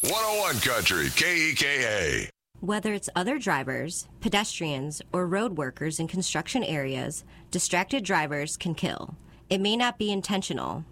101 Country, KEKA. Whether it's other drivers, pedestrians, or road workers in construction areas, distracted drivers can kill. It may not be intentional,